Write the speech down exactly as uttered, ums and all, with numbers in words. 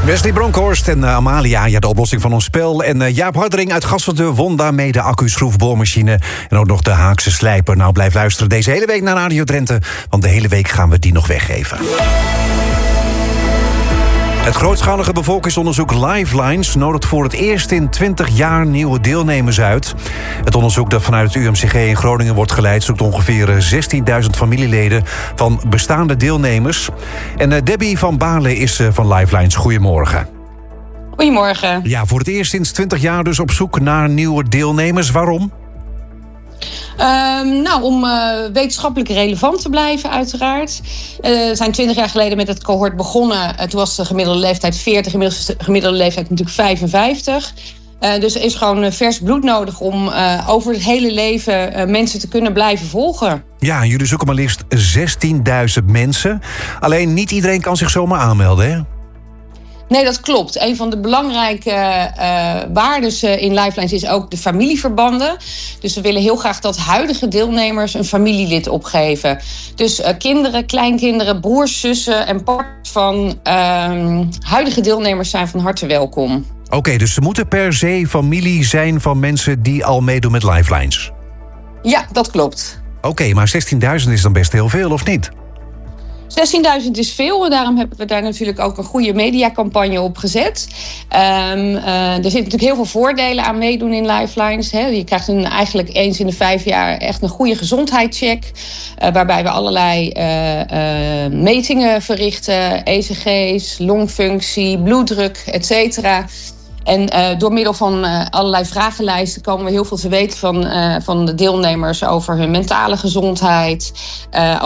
Wesley Bronkhorst en uh, Amalia, ja, de oplossing van ons spel. En uh, Jaap Hardering uit Gasveld won daarmee de accu-schroefboormachine. En ook nog de Haakse slijper. Nou, blijf luisteren deze hele week naar Radio Drenthe, want de hele week gaan we die nog weggeven. Het grootschalige bevolkingsonderzoek Lifelines nodigt voor het eerst in twintig jaar nieuwe deelnemers uit. Het onderzoek dat vanuit het U M C G in Groningen wordt geleid zoekt ongeveer zestienduizend familieleden van bestaande deelnemers. En uh, Debbie van Baarle is uh, van Lifelines. Goedemorgen. Goedemorgen. Ja, voor het eerst sinds twintig jaar dus op zoek naar nieuwe deelnemers. Waarom? Um, nou, om uh, wetenschappelijk relevant te blijven, uiteraard. Uh, we zijn twintig jaar geleden met het cohort begonnen. Uh, toen was de gemiddelde leeftijd veertig, inmiddels is de gemiddelde leeftijd natuurlijk vijfenvijftig. Uh, dus er is gewoon uh, vers bloed nodig om uh, over het hele leven uh, mensen te kunnen blijven volgen. Ja, jullie zoeken maar liefst zestienduizend mensen. Alleen niet iedereen kan zich zomaar aanmelden, hè? Nee, dat klopt. Een van de belangrijke uh, waardes uh, in Lifelines is ook de familieverbanden. Dus we willen heel graag dat huidige deelnemers een familielid opgeven. Dus uh, kinderen, kleinkinderen, broers, zussen en partners van uh, huidige deelnemers zijn van harte welkom. Oké, okay, dus ze moeten per se familie zijn van mensen die al meedoen met Lifelines? Ja, dat klopt. Oké, okay, maar zestienduizend is dan best heel veel, of niet? zestienduizend is veel en daarom hebben we daar natuurlijk ook een goede mediacampagne op gezet. Um, uh, er zitten natuurlijk heel veel voordelen aan meedoen in Lifelines. Hè. Je krijgt een, eigenlijk eens in de vijf jaar echt een goede gezondheidscheck. Uh, waarbij we allerlei uh, uh, metingen verrichten. E C G's, longfunctie, bloeddruk, et cetera. En uh, door middel van uh, allerlei vragenlijsten komen we heel veel te weten van, uh, van de deelnemers over hun mentale gezondheid. Uh,